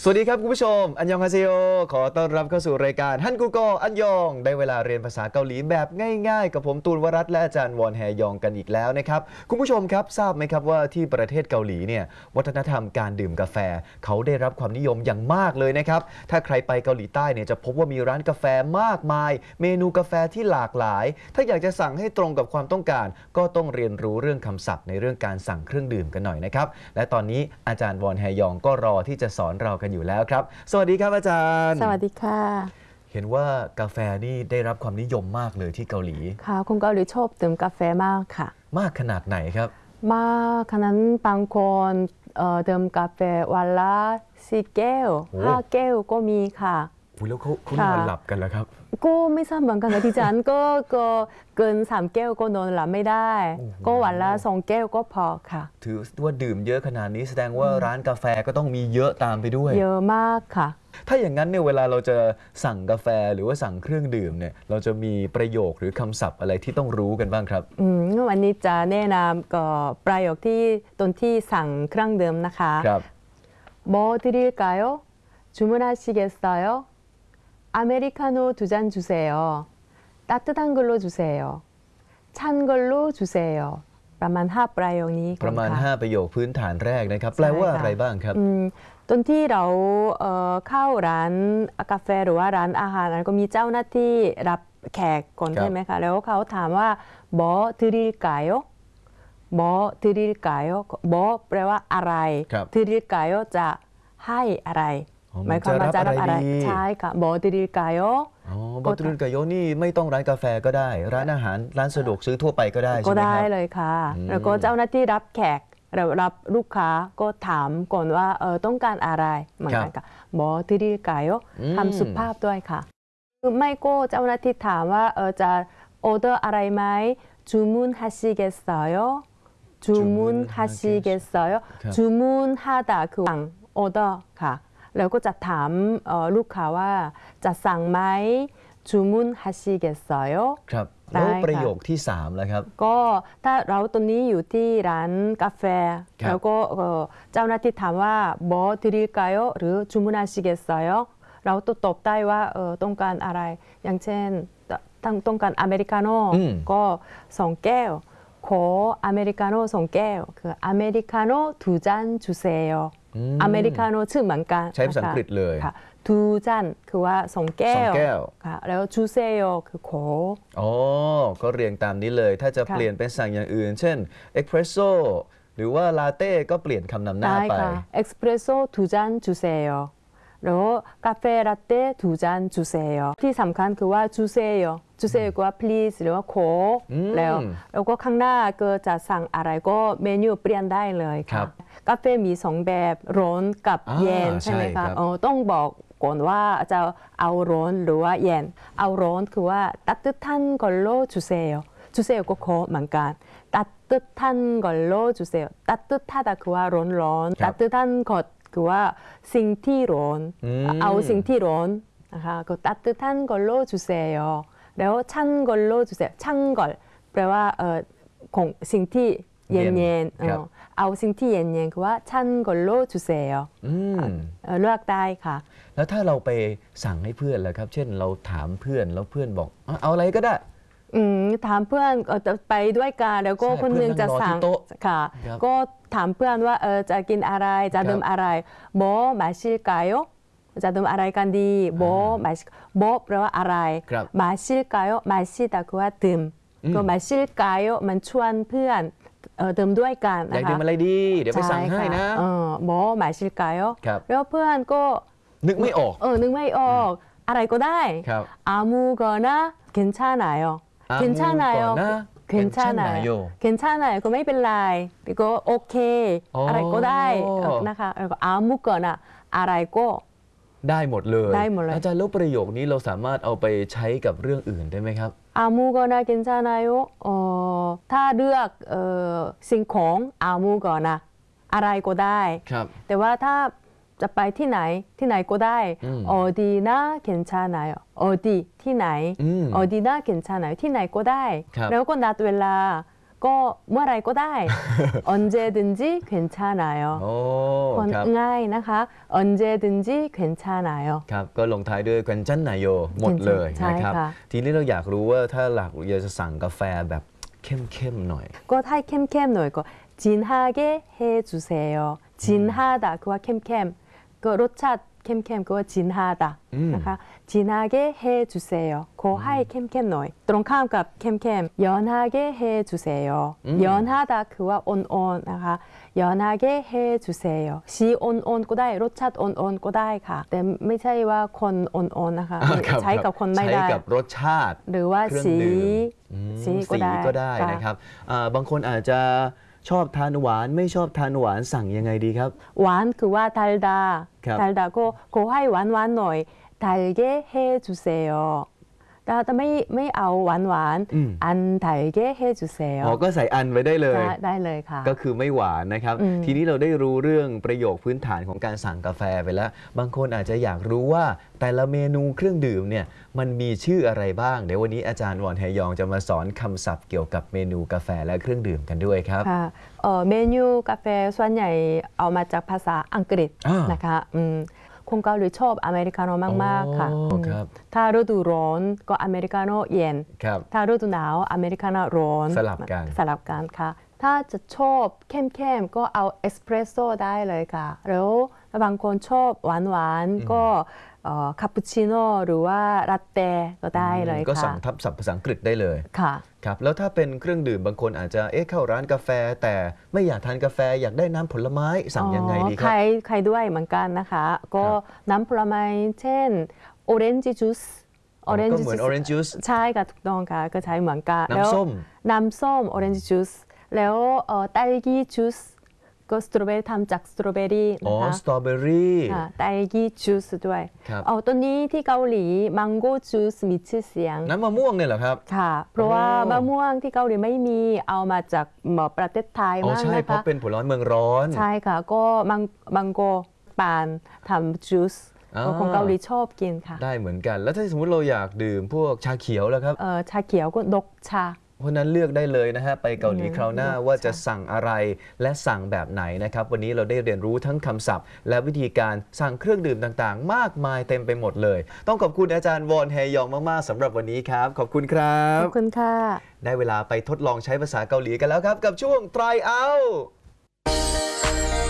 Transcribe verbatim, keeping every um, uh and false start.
วัสดีครับคุณผู้ชมอันยองฮาเซโยขอต้อนรับเข้าสู่รายการฮันกูโกอันยองได้เวลาเรียนภาษาเกาหลีแบบง่ายๆกับผมตูนวรัตน์และอาจารย์วอนแฮยองกันอีกแล้วนะครับคุณผู้ชมครับทราบไหมครับว่าที่ประเทศเกาหลีเนี่ยวัฒนธรรมการดื่มกาแฟเขาได้รับความนิยมอย่างมากเลยนะครับถ้าใครไปเกาหลีใต้เนี่ยจะพบว่ามีร้านกาแฟมากมายเมนูกาแฟที่หลากหลายถ้าอยากจะสั่งให้ตรงกับความต้องการก็ต้องเรียนรู้เรื่องคำศัพท์ในเรื่องการสั่งเครื่องดื่มกันหน่อยนะครับและตอนนี้อาจารย์วอนแฮยองก็รอที่จะสอนเรากันอยู่แล้วครับสวัสดีครับอาจารย์สวัสดีค่ะเห็นว่ากาแฟนี่ได้รับความนิยมมากเลยที่เกาหลีค่ะคนเกาหลีชอบดื่มกาแฟมากค่ะมากขนาดไหนครับมากขนาดบางคนดื่มกาแฟวันละสี่แก้วห้าแก้วก็มีค่ะแล้วเขาเขานอนหลับกันแล้วครับก็ไม่ทราบเหมือนกันค่ะที่ฉันก็เกินสามแก้วก็นอนหลับไม่ได้ก็วันละสองแก้วก็พอค่ะถือว่าดื่มเยอะขนาดนี้แสดงว่าร้านกาแฟก็ต้องมีเยอะตามไปด้วยเยอะมากค่ะถ้าอย่างนั้นเนี่ยเวลาเราจะสั่งกาแฟหรือว่าสั่งเครื่องดื่มเนี่ยเราจะมีประโยคหรือคำศัพท์อะไรที่ต้องรู้กันบ้างครับอืมวันนี้จะแนะนำก็ประโยคที่ตอนที่สั่งเครื่องดื่มนะคะครับ 뭐드릴까요주문하시겠어요 아메리카노 두 잔 주세요. 따뜻한 걸로 주세요. 찬 걸로 주세요. ประมาณห้าประโยคนี้ประมาณห้าประโยคพื้นฐานแรกนะครับแปลว่าอะไรบ้างครับตอนที่เราเข้าร้านกาแฟหรือว่าร้านอาหารก็มีเจ้าหน้าที่รับแขกก่อนใช่ไหมคะแล้วเขาถามว่า뭐 드릴까요 뭐 드릴까요 뭐แปลว่าอะไร드릴까요จะให้อะไรหมายความว่าจะรับอะไรใช่ค่ะบอดริกายอ๋อบอดริกายนี่ไม่ต้องร้านกาแฟก็ได้ร้านอาหารร้านสะดวกซื้อทั่วไปก็ได้ใช่ไหมครับก็ได้เลยค่ะแล้วก็เจ้าหน้าที่รับแขกเรารับลูกค้าก็ถามก่อนว่าเออต้องการอะไรเหมือนกันค่ะบอดริกายทำสุภาพด้วยค่ะไม่ก็เจ้าหน้าที่ถามว่าเออจะออเดอร์อะไรไหมจูมุนฮาชิเกสซอยจูมุนฮาชิเกสซอยจูมุนฮาดาคือสั่งออเดอร์ค่ะแล้วก็จะถามลูกค้าว่าจะสั่งไหมจูมุนฮาชิเกสซอยครับแล้วประโยคที่สามแล้วครับก็ถ้าเราตอนนี้อยู่ที่ร้านกาแฟแล้วก็เจ้าหน้าที่ถามว่าบอดริกายหรือจูมุนฮาชิเกสซอยเราต้องตอบได้ว่าเออต้องการอะไรอย่างเช่นต้องการอเมริกาโน่ก็สองแก้วขออเมริกาโน่สองแก้วคืออเมริกาโน่두잔 주세요อเมริกาโน่ชื่อเหมือนกันใช้ภาษาอังกฤษเลยค่ะทูจันคือว่าสองแก้วค่ะแล้วชูเซโยคือขออ๋อก็เรียงตามนี้เลยถ้าจะเปลี่ยนเป็นสั่งอย่างอื่นเช่นเอ็กเพรสโซ่หรือว่าลาเต้ก็เปลี่ยนคำนำหน้าไปเอ็กเพรสโซ่ทูจันชูเซโยแล้วกาแฟลาเต้ทูจันชูเซโยที่สำคัญคือว่าชูเซโยชูเซโยก็ว่า please หรือว่าขอแล้วแล้วก็ข้างหน้าก็จะสั่งอะไรก็เมนูเปลี่ยนได้เลยค่ะกาแฟมีสองแบบร้อนกับเย็นใช่ไหมคะอ๋อต้องบอกก่อนว่าจะเอาร้อนหรือว่าเย็นเอาร้อนคือว่า따뜻한걸로주세요 주세요ก็ขอเหมือนกัน따뜻한걸로주세요 따뜻하다คือว่าร้อนร้อน따뜻한 것คือว่าสิ่งที่ร้อนเอาสิ่งที่ร้อนนะคะก็따뜻한 걸로 주세요แล้ว찬 걸로 주세요 찬 걸แปลว่าเออของสิ่งที่เย็นๆเอาสิ่งที่เย็นๆคือว่า찬 걸로 주세요เลือกได้ค่ะแล้วถ้าเราไปสั่งให้เพื่อนล่ะครับเช่นเราถามเพื่อนแล้วเพื่อนบอกเอาอะไรก็ได้ถามเพื่อนจะไปด้วยกันแล้วก็คนหนึ่งจะสั่งค่ะก็ถามเพื่อนว่าเออจะกินอะไรจะดื่มอะไร뭐 마실까요จะดื่มอะไรกันดี뭐 마실 뭐แปลว่าอะไร마실까요 마시다คือว่าดื่มก็마실까요มันชวนเพื่อนเออดื่มด้วยกันนะคะอยากดื่มอะไรดีเดี๋ยวไปสั่งให้นะเออ뭐 마실까요แล้วเพื่อนก็นึกไม่ออกเออนึกไม่ออกอะไรก็ได้아무거나 괜찮아요 괜찮아요 괜찮아요 괜찮아요ก็ไม่เป็นไรก็โอเคอะไรก็ได้นะคะแล้วก็아무거나อะไรก็ได้หมดเลยได้หมดเลยอาจารย์แล้วประโยคนี้เราสามารถเอาไปใช้กับเรื่องอื่นได้ไหมครับ 아무거나 괜찮아요 어ถ้าเลือกเอ่อสิ่งของ아무거나อะไรก็ได้แต่ว่าถ้าจะไปที่ไหนที่ไหนก็ได้어디나 괜찮아요 어디ที่ไหน어디나 괜찮아요ที่ไหนก็ได้แล้วก็นัดเวลาก็เมื่อไรก็ได้ 언제든지 괜찮아요 โอ้คนครับง่ายนะคะ 언제든지 괜찮아요 ครับก็ลงท้ายด้วยกันจันนายโยหมดเลยใช่นะครับค่ะทีนี้เราอยากรู้ว่าถ้าหลักอยากจะสั่งกาแฟแบบเข้มๆหน่อยก็ให้เข้มๆหน่อยก็진하게 해주세요. 진하다 그와 캠캠 그 로차 캠캠 그와 진하다 음. นะคะ 진하게 해주세요. 그 하이 캠캠 너이. ตรงข้ามกับ 캠캠 연하게 해주세요. 음. 연하다 그와 온온 นะคะ 연하게 해주세요. 시 온온 ก็ได้ รสชาติ 온온 ก็ได้ค่ะ แต่ไม่ใช่ว่าคน 온온 นะคะครับใช้กับคนไม่ได้ใช้กับรสชาติหรือว่าเครื่องสีดื่มอืมสีก็ได้ก็ได้ค่ะนะครับอ่าบางคนอาจจะชอบทานหวานไม่ชอบทานหวานสั่งยังไงดีครับหวานคือว่า 달다 ครับ 달다 고ก็ให้หวานหวานหน่อย 달게 해주세요 แต่แต่ไม่ไม่เอาหวานหวานๆ 안 달게 해주세요 อ๋อก็ใส่อันไว้ได้เลยได้ได้เลยค่ะก็คือไม่หวานนะครับอืมทีนี้เราได้รู้เรื่องประโยคพื้นฐานของการสั่งกาแฟไปแล้ว บางคนอาจจะอยากรู้ว่าแต่ละเมนูเครื่องดื่มเนี่ยมันมีชื่ออะไรบ้าง เดี๋ยววันนี้อาจารย์วอนแฮยองจะมาสอนคำศัพท์เกี่ยวกับเมนูกาแฟและเครื่องดื่มกันด้วยครับค่ะเอ่อเมนูกาแฟส่วนใหญ่เอามาจากภาษาอังกฤษอ่านนะคะอืมคนเกาหลีชอบอเมริกาโน่มากๆค่ะอ๋ออืมครับถ้าฤดูร้อนก็อเมริกาโน่เย็นครับถ้าฤดูหนาวอเมริกาโน่ร้อนสลับกันสลับกันค่ะ ถ้าจะชอบเข้มๆก็เอาเอสเปรสโซ่ได้เลยค่ะ แล้วบางคนชอบหวานๆก็เอ่อคาปูชิโน่หรือว่าลาเต้ก็ได้เลยก็ค่ะสั่งทับศัพท์ภาษาอังกฤษได้เลยค่ะครับแล้วถ้าเป็นเครื่องดื่มบางคนอาจจะเอ๊ะเข้าร้านกาแฟ แต่ไม่อยากทานกาแฟอยากได้น้ำผลไม้สั่งยังไงดีคใครัรบใครด้วยเหมือนกันนะคะ ก็ครับน้ำผลไม้เช่นออเรนจ์จูสอ๋อก็เหมือน orange juice ใช่ค่ะถูกต้องค่ะก็ใช้เหมือนกันน้ำส้มแล้วน้ำส้มออเรนจ์จูสแล้วเอ่อ딸기จูสก็สตรอเบอรี่ทำจากสตรอเบอรี่อ๋อนะคะสตรอเบอรี่ค่ะ딸기จูสด้วยครับเอาตัวนี้ที่เกาหลีมังโก้จูสมีชื่อเสียงน้ำมะม่วงเนี่ยเหรอครับค่ะ เพราะว่าโอ้มะม่วงที่เกาหลีไม่มีเอามาจากเอ่อประเทศไทยอ๋อมากใช่นะเพราะคะเป็นผลไม้เมืองร้อนใช่ค่ะ ก็มังมังโกปานทำจูสอ่าของเกาหลีชอบกินค่ะได้เหมือนกัน แล้วถ้าสมมติเราอยากดื่มพวกชาเขียวแล้วครับเอ่อชาเขียวก็ดกชาเพราะฉะนั้นเลือกได้เลยนะฮะไปเกาหลีอืมคราวหน้าเลือกว่าจะใช่สั่งอะไรและสั่งแบบไหนนะครับ วันนี้เราได้เรียนรู้ทั้งคำศัพท์ และวิธีการสั่งเครื่องดื่มต่างๆ มากมายเต็มไปหมดเลย ต้องขอบคุณอาจารย์วอนแฮยองมากๆสำหรับวันนี้ครับ ขอบคุณครัขบอบคุณค่ะได้เวลาไปทดลองใช้ภาษาเกาหลีกันแล้วครับ กับช่วง try out